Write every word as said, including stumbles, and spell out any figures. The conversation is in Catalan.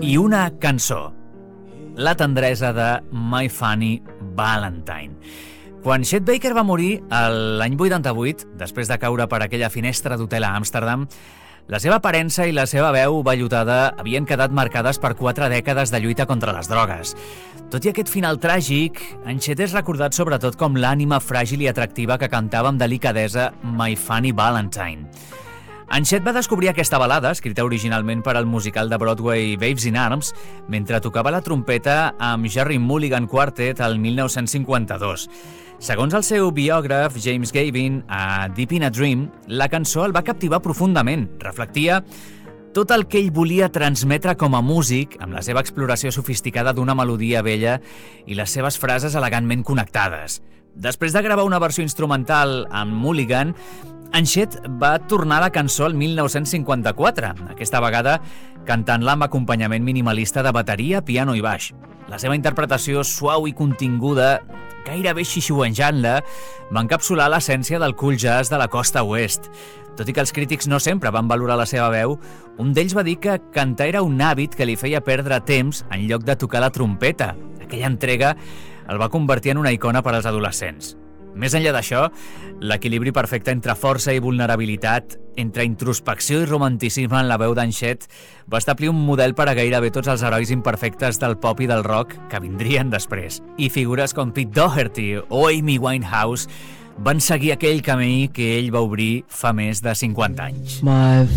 i una cançó, la tendresa de My Funny Valentine. Quan Chet Baker va morir l'any vuitanta-vuit, després de caure per aquella finestra d'hotel a Amsterdam, la seva aparença i la seva veu vellutada havien quedat marcades per quatre dècades de lluita contra les drogues. Tot i aquest final tràgic, en Chet és recordat sobretot com l'ànima fràgil i atractiva que cantava amb delicadesa My Funny Valentine. En Chet va descobrir aquesta balada, escrita originalment per al musical de Broadway Babes in Arms, mentre tocava la trompeta amb Jerry Mulligan Quartet el mil nou-cents cinquanta-dos. Segons el seu biògraf James Gavin, a Deep in a Dream, la cançó el va captivar profundament. Reflectia tot el que ell volia transmetre com a músic, amb la seva exploració sofisticada d'una melodia vella i les seves frases elegantment connectades. Després de gravar una versió instrumental amb Mulligan, en Chet va tornar a la cançó el mil nou-cents cinquanta-quatre, aquesta vegada cantant-la amb acompanyament minimalista de bateria, piano i baix. La seva interpretació suau i continguda, gairebé xixiuenjant-la, va encapsular l'essència del cool jazz de la costa oest. Tot i que els crítics no sempre van valorar la seva veu, un d'ells va dir que cantar era un hàbit que li feia perdre temps en lloc de tocar la trompeta. Aquella entrega el va convertir en una icona per als adolescents. Més enllà d'això, l'equilibri perfecte entre força i vulnerabilitat, entre introspecció i romanticisme en la veu d'en Chet, va establir un model per a gairebé tots els herois imperfectes del pop i del rock que vindrien després. I figures com Pete Doherty o Amy Winehouse van seguir aquell camí que ell va obrir fa més de cinquanta anys. My